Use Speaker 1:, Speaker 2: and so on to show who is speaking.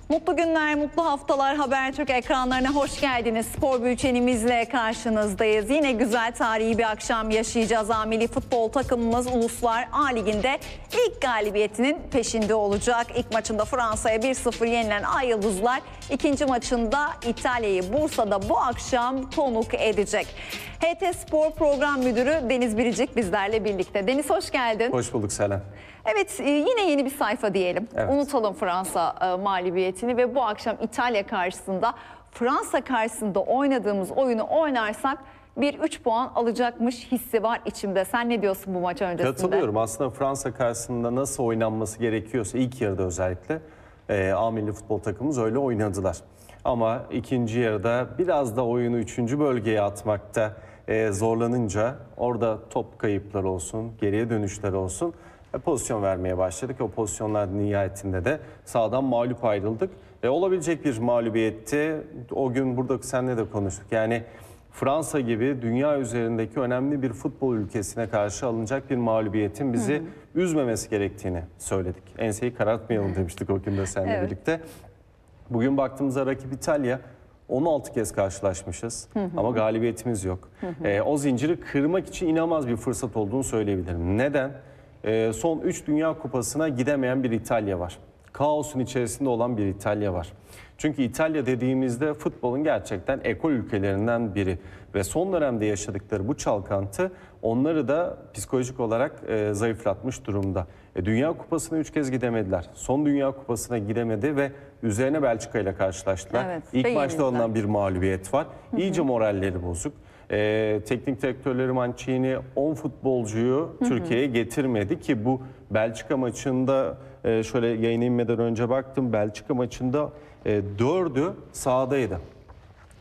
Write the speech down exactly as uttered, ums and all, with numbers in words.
Speaker 1: Mutlu günler, mutlu haftalar. Habertürk ekranlarına hoş geldiniz. Spor bültenimizle karşınızdayız. Yine güzel tarihi bir akşam yaşayacağız. A Milli Futbol takımımız Uluslar A Ligi'nde ilk galibiyetinin peşinde olacak. İlk maçında Fransa'ya bir sıfır yenilen Ay Yıldızlar ikinci maçında İtalya'yı Bursa'da bu akşam konuk edecek. H T Spor Program Müdürü Deniz Biricik bizlerle birlikte. Deniz hoş geldin.
Speaker 2: Hoş bulduk Selen.
Speaker 1: Evet, yine yeni bir sayfa diyelim.
Speaker 2: Evet.
Speaker 1: Unutalım Fransa e, mağlubiyetini ve bu akşam İtalya karşısında, Fransa karşısında oynadığımız oyunu oynarsak bir üç puan alacakmış hissi var içimde. Sen ne diyorsun bu maç öncesinde?
Speaker 2: Katılıyorum. Aslında Fransa karşısında nasıl oynanması gerekiyorsa ilk yarıda özellikle e, A Milli Futbol takımımız öyle oynadılar. Ama ikinci yarıda biraz da oyunu üçüncü bölgeye atmakta e, zorlanınca orada top kayıpları olsun, geriye dönüşler olsun e, pozisyon vermeye başladık. O pozisyonlar nihayetinde de sahadan mağlup ayrıldık. E, olabilecek bir mağlubiyetti. O gün burada seninle de konuştuk. Yani Fransa gibi dünya üzerindeki önemli bir futbol ülkesine karşı alınacak bir mağlubiyetin bizi hı hı. üzmemesi gerektiğini söyledik. Enseyi karartmayalım demiştik o gün de seninle evet. birlikte. Bugün baktığımızda rakip İtalya, on altı kez karşılaşmışız hı hı. ama galibiyetimiz yok. Hı hı. E, o zinciri kırmak için inanılmaz bir fırsat olduğunu söyleyebilirim. Neden? E, son üç Dünya Kupası'na gidemeyen bir İtalya var. Kaosun içerisinde olan bir İtalya var. Çünkü İtalya dediğimizde futbolun gerçekten ekol ülkelerinden biri ve son dönemde yaşadıkları bu çalkantı onları da psikolojik olarak e, zayıflatmış durumda. E, Dünya Kupası'na üç kez gidemediler. Son Dünya Kupası'na gidemedi ve üzerine Belçika ile karşılaştılar. Evet, İlk maçta alınan bir mağlubiyet var. Hı hı. İyice moralleri bozuk. E, teknik direktörleri Mancini on futbolcuyu Türkiye'ye getirmedi ki bu Belçika maçında e, şöyle yayına inmeden önce baktım. Belçika maçında e, dördü sahadaydı.